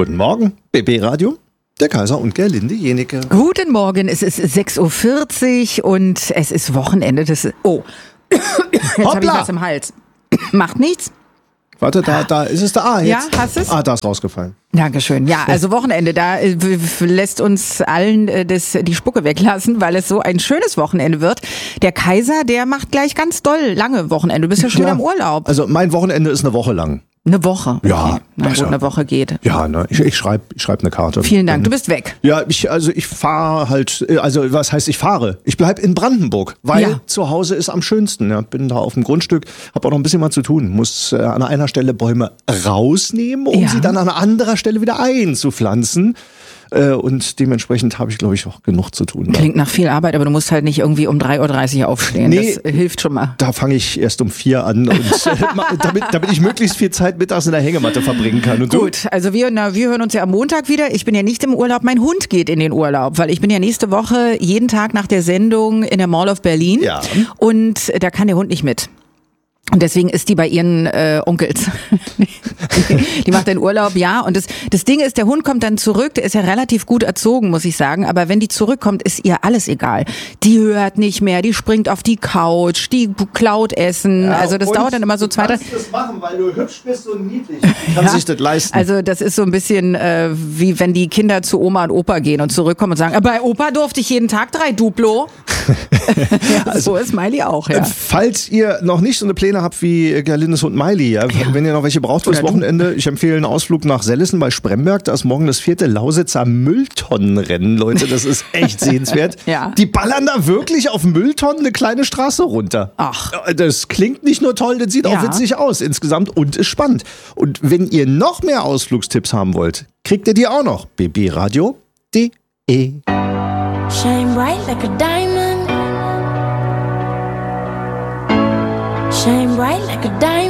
Guten Morgen, BB Radio, der Kaiser und Gerlinde Jenecke. Guten Morgen, es ist 6.40 Uhr und es ist Wochenende. Jetzt habe ich was im Hals. Macht nichts. Warte, da ist es da. Jetzt. Ja, hast es? Da ist rausgefallen. Dankeschön. Ja, also Wochenende, da lässt uns allen die Spucke weglassen, weil es so ein schönes Wochenende wird. Der Kaiser, der macht gleich ganz doll lange Wochenende. Du bist ja schon im Urlaub. Also mein Wochenende ist eine Woche lang. Eine Woche? Okay. Ja. Na gut, eine Woche geht. Ja, ne, ich schreib eine Karte. Vielen Dank, du bist weg. Ja, ich fahre halt, also was heißt ich fahre? Ich bleib in Brandenburg, weil zu Hause ist am schönsten. Ja. Bin da auf dem Grundstück, habe auch noch ein bisschen was zu tun. Muss an einer Stelle Bäume rausnehmen, um sie dann an anderer Stelle wieder einzupflanzen. Und dementsprechend habe ich, glaube ich, auch genug zu tun. Klingt nach viel Arbeit, aber du musst halt nicht irgendwie um 3.30 Uhr aufstehen. Nee, das hilft schon mal. Da fange ich erst um 4 an, und damit ich möglichst viel Zeit mittags in der Hängematte verbringen kann. Und gut, also wir hören uns ja am Montag wieder. Ich bin ja nicht im Urlaub, mein Hund geht in den Urlaub, weil ich bin ja nächste Woche jeden Tag nach der Sendung in der Mall of Berlin. Ja. Und da kann der Hund nicht mit. Und deswegen ist die bei ihren Onkels. Die macht den Urlaub, ja. Und das Ding ist, der Hund kommt dann zurück, der ist ja relativ gut erzogen, muss ich sagen. Aber wenn die zurückkommt, ist ihr alles egal. Die hört nicht mehr, die springt auf die Couch, die klaut Essen. Ja, also das dauert dann immer so 2, 3... Du kannst das machen, weil du hübsch bist und niedlich. Du kannst sich das leisten. Also das ist so ein bisschen wie wenn die Kinder zu Oma und Opa gehen und zurückkommen und sagen, bei Opa durfte ich jeden Tag 3 Duplo. Ja, so ist Miley auch, ja. Falls ihr noch nicht so eine Pläne habt wie Gerlindes Hund Miley, wenn ihr noch welche braucht fürs Wochenende, ich empfehle einen Ausflug nach Sellissen bei Spremberg. Da ist morgen das 4. Lausitzer Mülltonnenrennen, Leute. Das ist echt sehenswert. Ja. Die ballern da wirklich auf Mülltonnen eine kleine Straße runter. Ach. Das klingt nicht nur toll, das sieht auch witzig aus insgesamt und ist spannend. Und wenn ihr noch mehr Ausflugstipps haben wollt, kriegt ihr die auch noch. bbradio.de. Shine bright like a diamond. Shine bright like a diamond.